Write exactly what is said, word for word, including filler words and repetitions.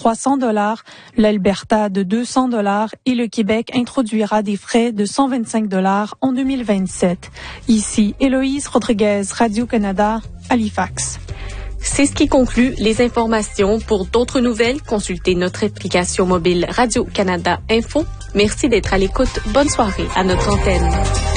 trois cents dollars, l'Alberta de deux cents dollars et le Québec introduira des frais de cent vingt-cinq dollars en deux mille vingt-sept. Ici, Héloïse Rodriguez, Radio-Canada, Halifax. C'est ce qui conclut les informations. Pour d'autres nouvelles, consultez notre application mobile Radio-Canada Info. Merci d'être à l'écoute. Bonne soirée à notre antenne.